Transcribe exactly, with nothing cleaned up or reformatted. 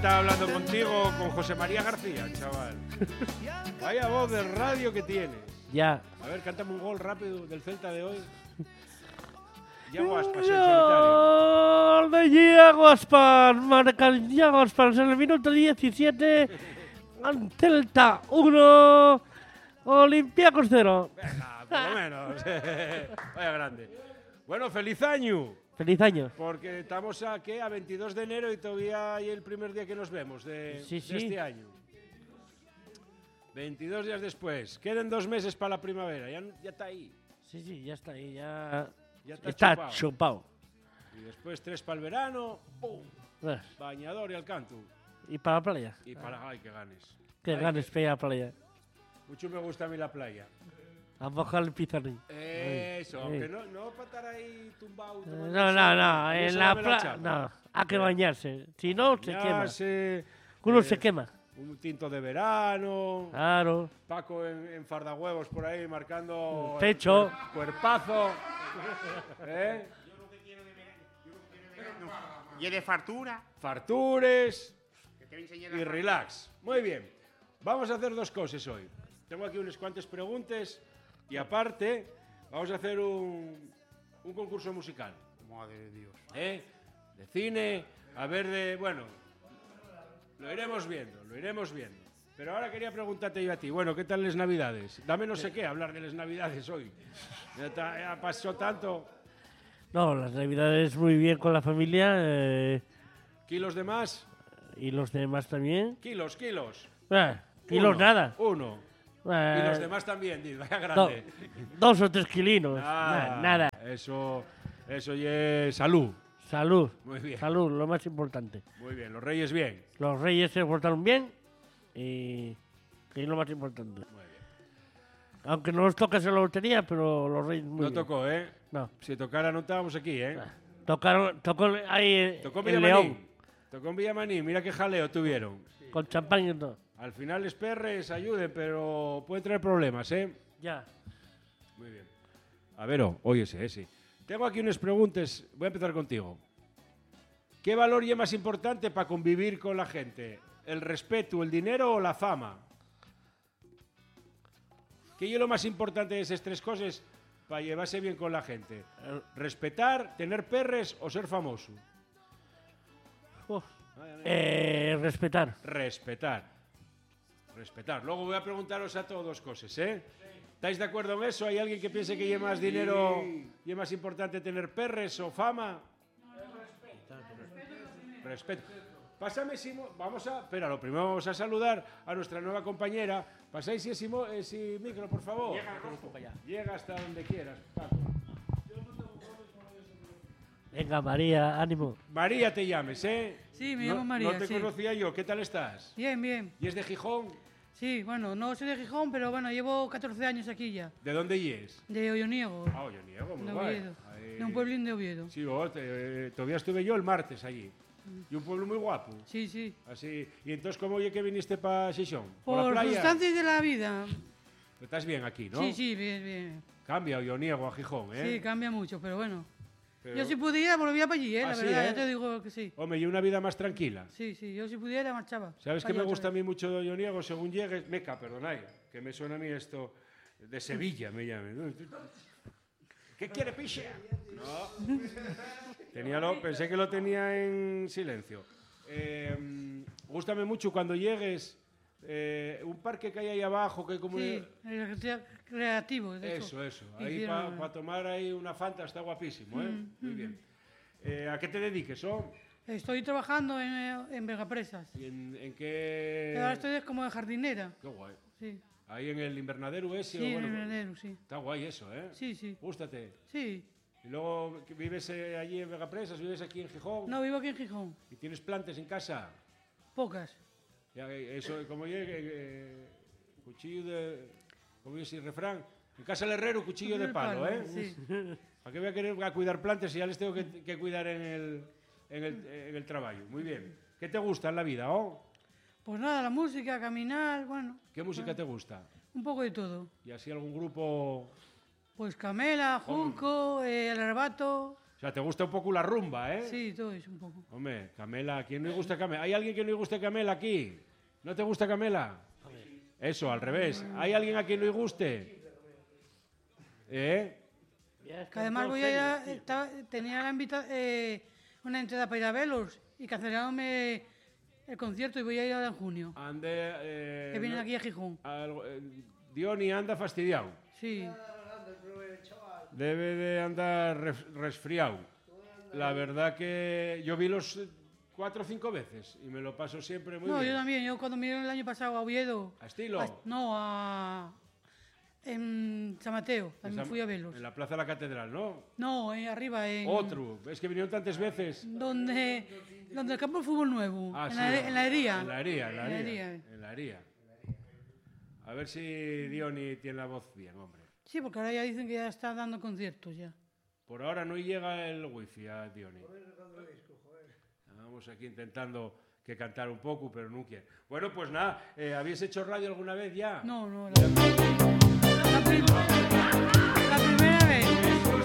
Está hablando contigo con José María García, chaval. Vaya voz de radio que tienes. Ya. A ver, cántame un gol rápido del Celta de hoy. Iago Aspas en solitario. Gol de Iago Aspas. Marca Iago Aspas en el minuto diecisiete. Celta uno. Olympiacos cero. Venga, por lo menos. Vaya grande. Bueno, feliz año. Feliz año. Porque estamos a, ¿qué? A veintidós de enero y todavía hay el primer día que nos vemos de, sí, sí. de este año. veintidós días después. Quedan dos meses para la primavera. Ya, ya está ahí. Sí, sí, ya está ahí. Ya, ya está, está chupado. chupado. Y después tres para el verano. ¡Pum! Eh. Bañador y al canto. Y para la playa. Y para... ¡Ay, qué ganes! Que ganes para ir a la playa. Mucho me gusta a mí la playa. A mojar el pizarrín. Eso, Ay, aunque ay. no, no para estar ahí tumbado. No, no, no. En la playa. No, hay que bañarse. Si no, se quema. Bañarse, Uno eh, se quema. Un tinto de verano. Claro. Paco en, en fardahuevos por ahí marcando. El pecho. El cuerpazo. ¿Eh? Y de fartura. Fartures. Que te enseñé Y relax. Muy bien. Vamos a hacer dos cosas hoy. Tengo aquí unas cuantas preguntas. Y aparte, vamos a hacer un, un concurso musical. Madre de Dios. ¿Eh? De cine, a ver de... Bueno, lo iremos viendo, lo iremos viendo. Pero ahora quería preguntarte yo a ti, bueno, ¿qué tal las Navidades? Dame no sé qué hablar de las Navidades hoy. Ya, ta- ya pasó tanto. No, las navidades muy bien con la familia. Eh, ¿Kilos de más? y los demás también. Kilos, kilos. Eh, kilos Uno, nada. Uno. Eh, Y los demás también, di, vaya do- grande. dos o tres kilinos. Ah, Na- nada. Eso, eso ya es salud. Salud. Muy bien. Salud, lo más importante. Muy bien, los reyes bien. Los reyes se portaron bien y, y lo más importante. Muy bien. Aunque no nos toca hacer la lotería, pero los reyes muy No bien. tocó, ¿eh? No. Si tocara no estábamos aquí, ¿eh? Tocaron, tocó ahí eh, Tocó en el Villamaní. León, Tocó en Villamaní. Mira qué jaleo tuvieron. con champán y todo. Al final los perres ayuden, pero pueden traer problemas, ¿eh? Ya. Muy bien. A ver, oh, óyese, eh, sí. Tengo aquí unas preguntas. Voy a empezar contigo. ¿Qué valor es más importante para convivir con la gente? ¿El respeto, el dinero o la fama? ¿Qué es lo más importante de esas tres cosas para llevarse bien con la gente? ¿Respetar, tener perres o ser famoso? Uf. Eh, respetar. Respetar. Respetar. Luego voy a preguntaros a todos dos cosas, ¿eh? ¿Estáis de acuerdo en eso? ¿Hay alguien que piense que lleva más dinero y es más importante tener perres o fama? Respeto. Pásame, Simo. Vamos a. Espera, lo primero vamos a saludar a nuestra nueva compañera. Pasáis ese, mo- ese micro, por favor. Llega hasta donde quieras, Paco. Venga, María, ánimo. María te llames, ¿eh? Sí, me No- llamo María, No te sí. conocía yo. ¿Qué tal estás? Bien, bien. ¿Y es de Gijón? Sí, bueno, no soy de Gijón, pero bueno, llevo catorce años aquí ya. ¿De dónde y es? De Olloniego, Ah, yo niego, muy de guay. Oviedo. Ahí- De un pueblín de Oviedo. Sí, vos, te- eh, todavía estuve yo el martes allí. Y un pueblo muy guapo. Sí, sí. Así. ¿Y entonces cómo oye que viniste para Xixón? ¿Por, Por la playa? circunstancias de la vida. Estás bien aquí, ¿no? Sí, sí, bien, bien. Cambia yo niego a Gijón, ¿eh? Sí, cambia mucho, pero bueno. Pero- Yo si pudiera volvía para allí, ¿eh? Ah, La sí, verdad, ¿eh? ya te digo que sí. Hombre, y una vida más tranquila. Sí, sí, yo si pudiera marchaba. ¿Sabes pa' qué me allá gusta a otra mí mucho de Olloniego? Según llegues... Meca, perdonad, que me suena a mí esto... De Sevilla me llamen. ¿Qué quiere, piche? No. Tenía lo, pensé que lo tenía en silencio. Eh, gústame mucho cuando llegues... eh, un parque que hay ahí abajo, que como... vez. Sí, el recrea- creativo, de hecho. Eso, eso. Ahí Hicieron- para tomar ahí una Fanta está guapísimo, ¿eh? Mm, Muy bien. Eh, ¿A qué te dediques, oh? Estoy trabajando en, eh, en Vegapresas. ¿Y en, en qué...? Ahora estoy como de jardinera. Qué guay. Sí, Ahí en el invernadero ese. sí, o en bueno, el invernadero, sí. Está guay eso, ¿eh? Sí, sí. Gústate. Sí. Y luego, ¿que ¿vives eh, allí en Vegapresas? ¿Vives aquí en Gijón? No, vivo aquí en Gijón. ¿Y tienes plantas en casa? Pocas. Ya, eh, eso, como llegue, eh, cuchillo de... Como dice el refrán. En casa del herrero, cuchillo de palo, ¿eh? Sí. ¿Para qué voy a querer a cuidar plantas si ya les tengo que, que cuidar en el, en, el, en el trabajo? Muy bien. ¿Qué te gusta en la vida, oh? Pues nada, la música, caminar, bueno, ¿Qué música te gusta? un poco de todo. ¿Y así algún grupo...? Pues Camela, Junco, eh, El Arrebato. sea, te gusta un poco la rumba, ¿eh? Sí, todo eso un poco. Hombre, Camela, ¿a quién no le gusta Camela? ¿Hay alguien que no le guste Camela aquí? ¿No te gusta Camela? Eso, al revés. ¿Hay alguien a quien no le guste? ¿Eh? Que además voy a ir a, estaba- tenía la invita, eh, una entrada para ir a verlos y cancelaronme el concierto y voy a ir ahora en junio. Ande, eh, Que vienen no- aquí a Gijón. algo- eh, Diony anda fastidiado. Sí. Debe de andar res- resfriado. La verdad que yo vi los eh, cuatro o cinco veces y me lo paso siempre muy No, bien. yo también. Yo cuando vinieron el año pasado a Oviedo. ¿A estilo? a- no, a. En San Mateo. También Esa- fui a verlos. En la Plaza de la Catedral, ¿no? No, eh, arriba, en. Otro. Es que vinieron tantas veces. Donde, donde el campo de fútbol nuevo. Ah, en, sí. la, en la hería. En la hería, en la En la hería. hería. En la hería. A ver si Diony tiene la voz bien, hombre. Sí, porque ahora ya dicen que ya está dando conciertos ya. Por ahora no llega el wifi a Diony. Vamos aquí intentando que cantar un poco, pero no quiere. Bueno, pues nada, eh, ¿habéis hecho radio alguna vez ya? No, no. La, la prim-